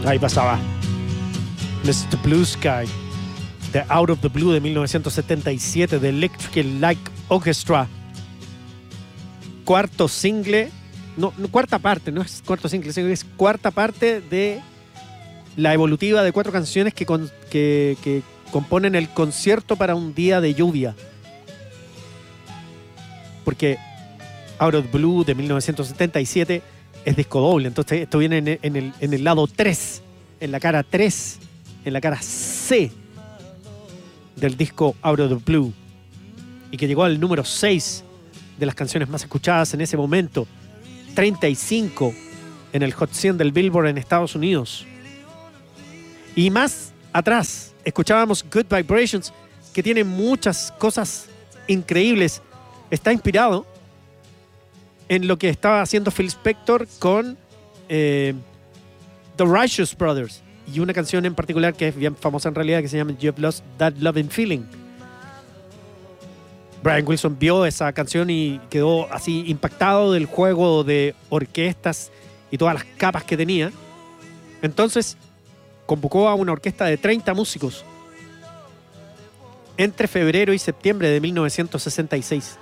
Ahí pasaba Mr. Blue Sky, The Out of the Blue de 1977, de Electric Light Orchestra. Cuarto single, no, cuarta parte, no es cuarto single, es cuarta parte de la evolutiva de 4 canciones que componen el concierto para un día de lluvia. Porque Out of the Blue de 1977 es disco doble, entonces esto viene en el lado 3, en la cara 3, en la cara C del disco Out of the Blue, y que llegó al número 6 de las canciones más escuchadas en ese momento, 35 en el Hot 100 del Billboard en Estados Unidos. Y más atrás escuchábamos Good Vibrations, que tiene muchas cosas increíbles. Está inspirado en lo que estaba haciendo Phil Spector con The Righteous Brothers, y una canción en particular que es bien famosa en realidad, que se llama You've Lost That Loving Feeling. Brian Wilson vio esa canción y quedó así impactado del juego de orquestas y todas las capas que tenía. Entonces convocó a una orquesta de 30 músicos entre febrero y septiembre de 1966.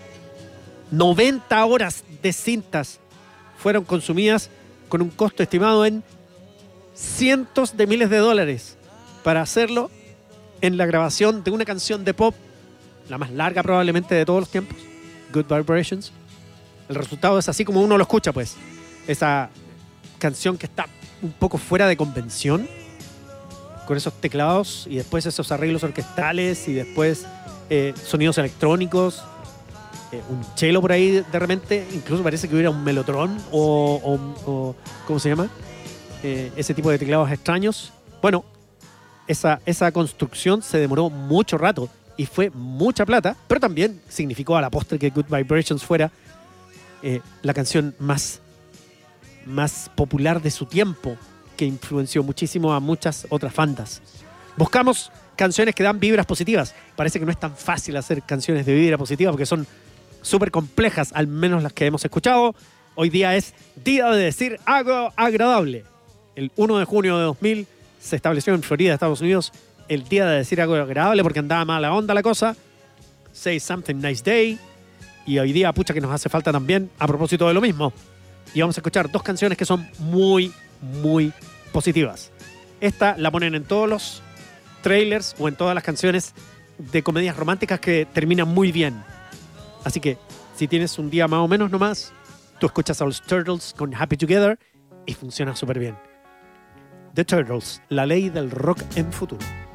90 horas de cintas fueron consumidas con un costo estimado en cientos de miles de dólares para hacerlo en la grabación de una canción de pop, la más larga probablemente de todos los tiempos, Good Vibrations. El resultado es así como uno lo escucha, pues. Esa canción que está un poco fuera de convención, con esos teclados y después esos arreglos orquestales y después sonidos electrónicos, un cello por ahí de repente, incluso parece que hubiera un melotron o ¿cómo se llama? Ese tipo de teclados extraños. Bueno, esa construcción se demoró mucho rato y fue mucha plata, pero también significó a la postre que Good Vibrations fuera la canción más popular de su tiempo, que influenció muchísimo a muchas otras bandas. Buscamos canciones que dan vibras positivas. Parece que no es tan fácil hacer canciones de vibra positiva porque son súper complejas, al menos las que hemos escuchado. Hoy día es día de decir algo agradable. El 1 de junio de 2000 se estableció en Florida, Estados Unidos, el día de decir algo agradable porque andaba mala onda la cosa. Say something nice day. Y hoy día, pucha, que nos hace falta también a propósito de lo mismo. Y vamos a escuchar 2 canciones que son muy, muy positivas. Esta la ponen en todos los trailers o en todas las canciones de comedias románticas que terminan muy bien. Así que, si tienes un día más o menos nomás, tú escuchas a los Turtles con Happy Together y funciona súper bien. The Turtles, la ley del rock en futuro.